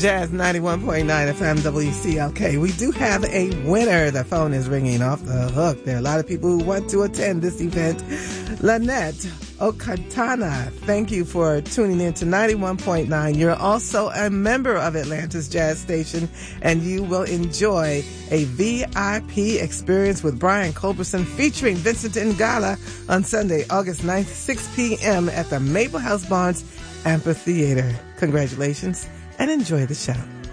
Jazz 91.9 FM WCLK. We do have a winner. The phone is ringing off the hook. There are a lot of people who want to attend this event. Lynette Okatana, thank you for tuning in to 91.9. You're also a member of Atlanta's Jazz Station, and you will enjoy a VIP experience with Brian Culberson featuring Vincent Ingala on Sunday, August 9th, 6 p.m. at the Maple House Barnes Amphitheater. Congratulations and enjoy the show.